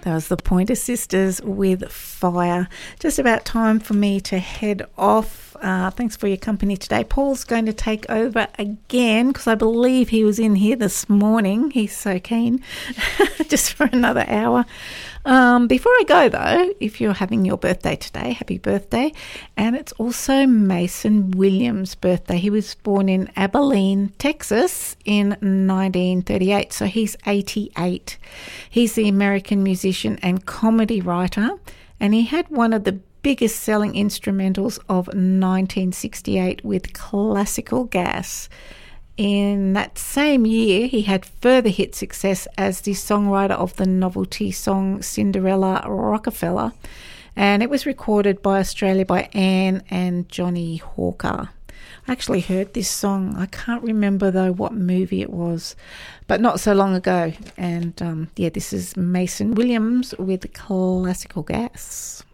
That was the Pointer Sisters with Fire. Just about time for me to head off. Thanks for your company today. Paul's going to take over again because I believe he was in here this morning. He's so keen. Just for another hour. Before I go, though, if you're having your birthday today, happy birthday. And it's also Mason Williams' birthday. He was born in Abilene, Texas in 1938, so he's 88. He's the American musician and comedy writer, and he had one of the biggest selling instrumentals of 1968 with Classical Gas. In that same year, he had further hit success as the songwriter of the novelty song Cinderella Rockefeller, and it was recorded by Australia by Anne and Johnny Hawker. I actually heard this song. I can't remember, though, what movie it was, but not so long ago. And, this is Mason Williams with Classical Gas.